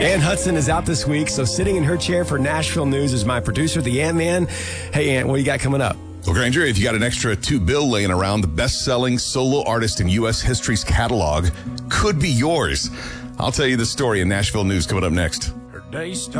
Ann Hudson is out this week, so sitting in her chair for Nashville News is my producer, the Ant-Man. Hey, Ant, what do you got coming up? Well, Granger, if you got an extra $2 billion laying around, the best-selling solo artist in U.S. history's catalog could be yours. I'll tell you the story in Nashville News coming up next. Her day starts